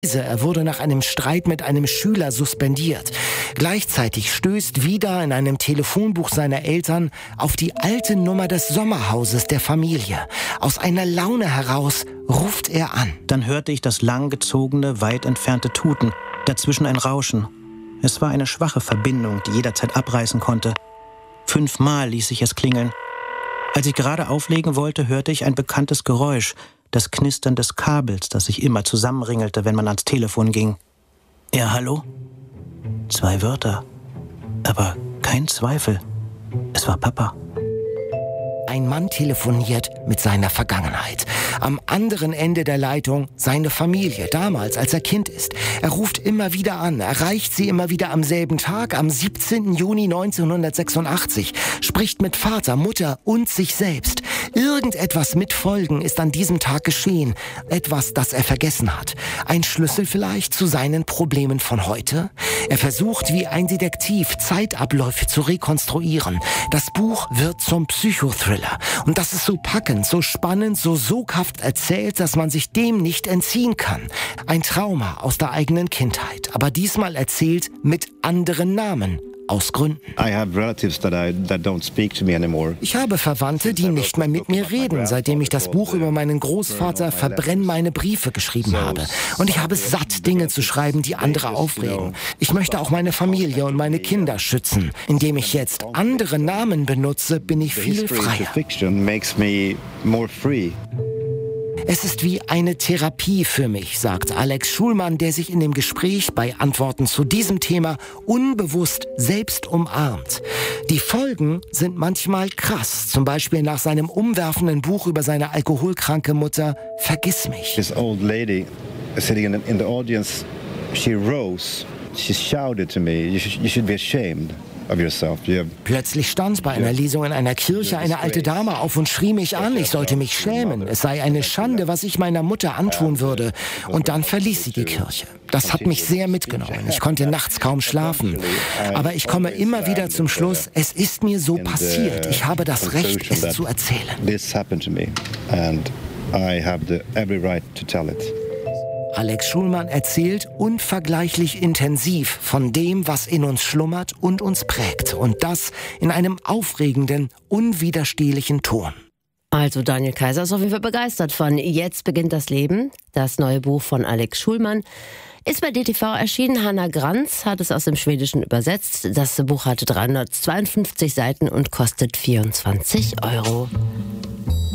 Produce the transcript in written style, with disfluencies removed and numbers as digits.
Er wurde nach einem Streit mit einem Schüler suspendiert. Gleichzeitig stößt wieder in einem Telefonbuch seiner Eltern auf die alte Nummer des Sommerhauses der Familie. Aus einer Laune heraus ruft er an. Dann hörte ich das langgezogene, weit entfernte Tuten, dazwischen ein Rauschen. Es war eine schwache Verbindung, die jederzeit abreißen konnte. 5-mal ließ ich es klingeln. Als ich gerade auflegen wollte, hörte ich ein bekanntes Geräusch, das Knistern des Kabels, das sich immer zusammenringelte, wenn man ans Telefon ging. Ja, hallo? 2 Wörter, aber kein Zweifel. Es war Papa. Ein Mann telefoniert mit seiner Vergangenheit. Am anderen Ende der Leitung seine Familie, damals, als er Kind ist. Er ruft immer wieder an, erreicht sie immer wieder am selben Tag, am 17. Juni 1986, spricht mit Vater, Mutter und sich selbst. Irgendetwas mit Folgen ist an diesem Tag geschehen. Etwas, das er vergessen hat. Ein Schlüssel vielleicht zu seinen Problemen von heute? Er versucht, wie ein Detektiv, Zeitabläufe zu rekonstruieren. Das Buch wird zum Psychothriller. Und das ist so packend, so spannend, so soghaft erzählt, dass man sich dem nicht entziehen kann. Ein Trauma aus der eigenen Kindheit, aber diesmal erzählt mit anderen Namen. Aus Gründen. Ich habe Verwandte, die nicht mehr mit mir reden, seitdem ich das Buch über meinen Großvater Verbrenn meine Briefe geschrieben habe. Und ich habe es satt, Dinge zu schreiben, die andere aufregen. Ich möchte auch meine Familie und meine Kinder schützen. Indem ich jetzt andere Namen benutze, bin ich viel freier. Es ist wie eine Therapie für mich, sagt Alex Schulman, der sich in dem Gespräch bei Antworten zu diesem Thema unbewusst selbst umarmt. Die Folgen sind manchmal krass, zum Beispiel nach seinem umwerfenden Buch über seine alkoholkranke Mutter Vergiss mich. This old lady sitting in the audience, she rose, she shouted to me, you should be ashamed. Plötzlich stand bei einer Lesung in einer Kirche eine alte Dame auf und schrie mich an, ich sollte mich schämen. Es sei eine Schande, was ich meiner Mutter antun würde. Und dann verließ sie die Kirche. Das hat mich sehr mitgenommen. Ich konnte nachts kaum schlafen. Aber ich komme immer wieder zum Schluss, es ist mir so passiert. Ich habe das Recht, es zu erzählen. This happened to me and I have the every right to tell it. Alex Schulman erzählt unvergleichlich intensiv von dem, was in uns schlummert und uns prägt. Und das in einem aufregenden, unwiderstehlichen Ton. Also Daniel Kaiser ist auf jeden Fall begeistert von Jetzt beginnt das Leben. Das neue Buch von Alex Schulman ist bei DTV erschienen. Hanna Granz hat es aus dem Schwedischen übersetzt. Das Buch hatte 352 Seiten und kostet 24 €.